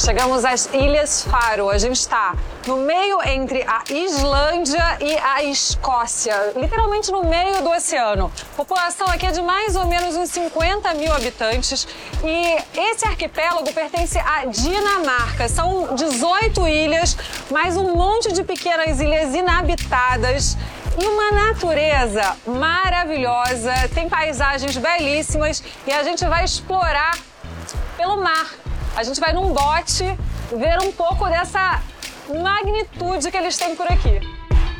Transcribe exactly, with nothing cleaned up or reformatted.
Chegamos às Ilhas Faro. A gente está no meio entre a Islândia e a Escócia, literalmente no meio do oceano. A população aqui é de mais ou menos uns cinquenta mil habitantes e esse arquipélago pertence à Dinamarca. São dezoito ilhas, mais um monte de pequenas ilhas inabitadas. E uma natureza maravilhosa, tem paisagens belíssimas e a gente vai explorar pelo mar. A gente vai num bote ver um pouco dessa magnitude que eles têm por aqui.